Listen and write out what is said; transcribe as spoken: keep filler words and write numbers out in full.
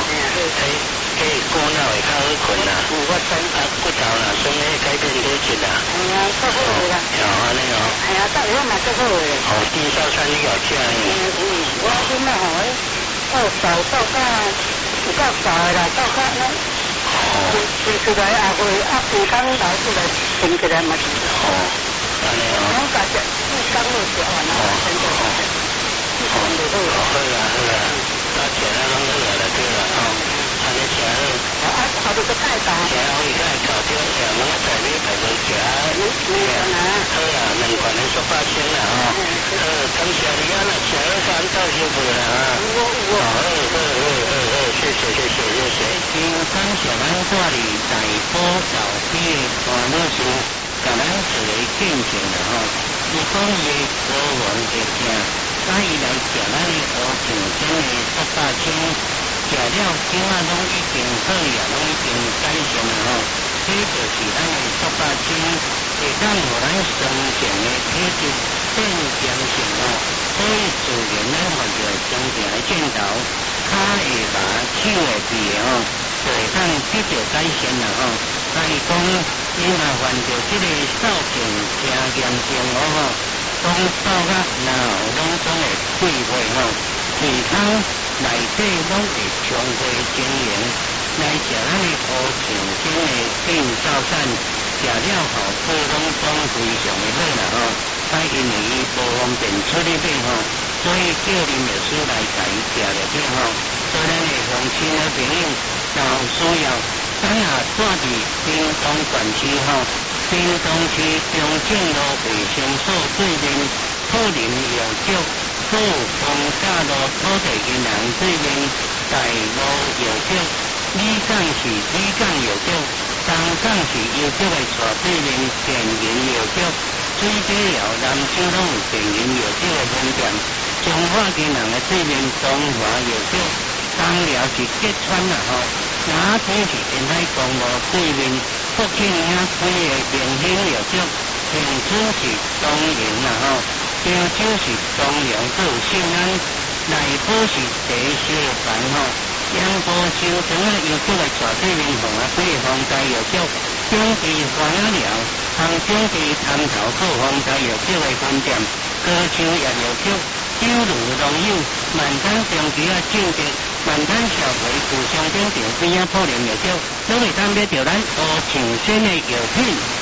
嘿，嘿，骨脑会较好困啦。有我知。啊，骨头啦，算咧改变体质啦。系啊，足好个啦。哦，安尼哦。系啊，得我嘛足好个。哦，低烧餐你有食呢？嗯嗯，我今仔吼，我烧到甲有够烧个啦，到甲咱。哦。吃出来也会啊，平常老出来升起来嘛是。哦，安尼哦。我感觉一刚落食完了，真的。哦，好啊好啊，到吃了拢好啊啦，对啦吼。安尼吃好。啊，后头个太大。吃好伊个搞掉，下午我带你排队吃。嗯嗯啊。好啦，两罐的十八千啦吼。好，感谢你啊，那吃好饭到就不啦啊。有有。好好好好好，谢谢谢谢谢谢。因感谢咱这里大埔老弟黄老师，甲咱做个见证啦吼。伊讲伊个国文会听。所以来食咱的乌酱鲜的十八青，食了今仔拢已经好呀，拢已经改善了吼。这就是咱的十八青，会当互咱生前的体质变强性吼。所以自然咱患着生病的箭头，脚会麻，手会痹的吼，就会当得到改善啦吼。所以讲，伊若患着这个少病真严重哦吼。讲到甲脑拢总会废话吼，胃口内底拢会充血晶莹，来食咱的乌酱鲜的变sau散，食了后肚拢总非常的好啦吼。啊，因为伊无方便出入边吼，所以叫林律师来甲伊食了边吼。所以咱的乡亲的朋友，若有需要，咱也住伫屏东县区吼。屏东区中正路卫生所对面，普林药局，古丰大路土地银行对面，大路药局，李港市李港药局，东港市药局的斜对面，电银药局，水底寮南州拢有电银药局的分店，中华银行的对面中华药局，东寮是吉川啦吼，哪天是沿海公路对面。福庆遐开的明兴药局，平村是东营啦吼，潮州是东阳，都有信安，内埔是茶烧饭吼，杨埔收庄啊药局的斜对面巷啊，几个方台药局，中地花仔寮，和中地潭头cou方台药局的分店，高树叶药局，九如农友，万丹中期啊正直。万丹社会互相顶顶边啊，普林药局，拢会当买到咱乌酱鲜的药品。